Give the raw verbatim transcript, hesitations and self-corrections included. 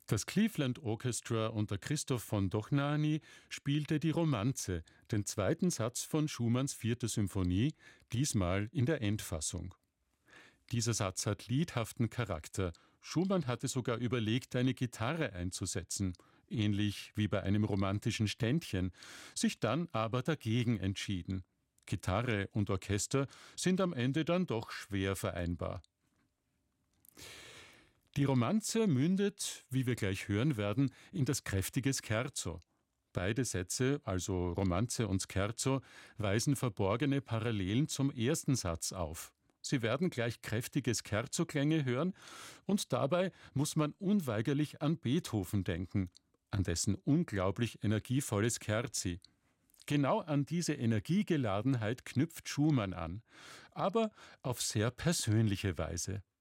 Das Cleveland Orchestra unter Christoph von Dohnányi spielte die Romanze, den zweiten Satz von Schumanns vierte Symphonie, diesmal in der Endfassung. Dieser Satz hat liedhaften Charakter. Schumann hatte sogar überlegt, eine Gitarre einzusetzen, ähnlich wie bei einem romantischen Ständchen, sich dann aber dagegen entschieden. Gitarre und Orchester sind am Ende dann doch schwer vereinbar. Die Romanze mündet, wie wir gleich hören werden, in das kräftige Scherzo. Beide Sätze, also Romanze und Scherzo, weisen verborgene Parallelen zum ersten Satz auf. Sie werden gleich kräftige Scherzo-Klänge hören und dabei muss man unweigerlich an Beethoven denken, an dessen unglaublich energievolle Scherzi. Genau an diese Energiegeladenheit knüpft Schumann an, aber auf sehr persönliche Weise.